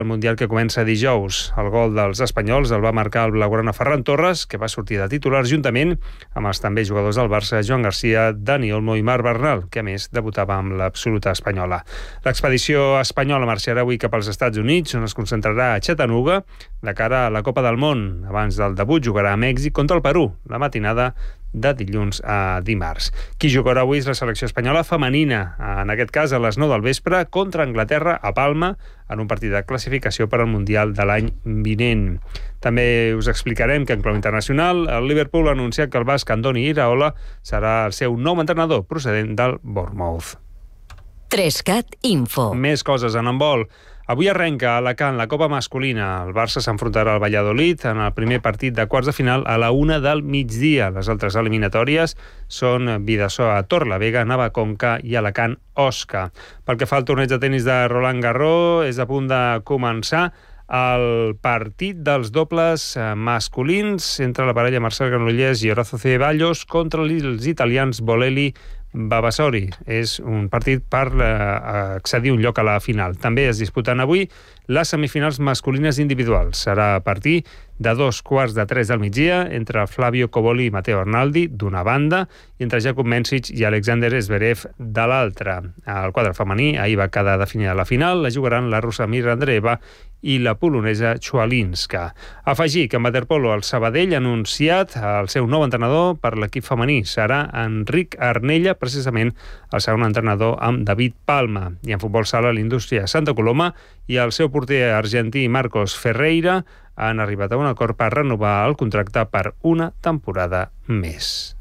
El Mundial que comença dijous. El gol dels espanyols el va marcar el blaugrana Ferran Torres, que va sortir de titular juntament amb els també jugadors del Barça, Joan Garcia, Dani Olmo i Marc Bernal, que a més debutava amb l'absoluta espanyola. L'expedició espanyola marxarà avui cap als Estats Units, on es concentrarà a Chattanooga de cara a la Copa del Món. Abans del debut jugarà a Mèxic contra el Perú, la matinada de dilluns a dimarts. Qui jugarà avui és la selecció espanyola femenina, en aquest cas a les 9 del vespre, contra Anglaterra a Palma, en un partit de classificació per al Mundial de l'any vinent. També us explicarem que en clau internacional el Liverpool ha anunciat que el basc Andoni Iraola serà el seu nou entrenador procedent del Bournemouth. 3CAT Info. Més coses en handbol. Avui arrenca a Alacant la Copa masculina. El Barça s'enfrontarà al Valladolid en el primer partit de quarts de final a la 1 del migdia. Les altres eliminatòries són Bidasoa, Torlavega, Navaconca i Alacant, Osca. Pel que fa al torneig de tenis de Roland Garros, és a punt de començar el partit dels dobles masculins entre la parella Marcel Granollers i Horacio Ceballos contra els italians Bolelli Vavasori. És un partit per accedir un lloc a la final. També es disputen avui les semifinals masculines individuals. Serà a partir de 2:15 del migdia entre Flavio Cobolli i Matteo Arnaldi d'una banda i entre Jakub Mensich i Alexander Zverev de l'altra. El quadre femení ahir va quedar definida la final. La jugaran la russa Mira Andreeva i la polonesa Chwalinska. Afegir que en waterpolo el Sabadell ha anunciat el seu nou entrenador per l'equip femení. Serà Enric Arnella, precisament el segon entrenador amb David Palma. I en futbol sala l'Indústria Santa Coloma i el seu porter argentí Marcos Ferreira han arribat a un acord per renovar el contracte per una temporada més.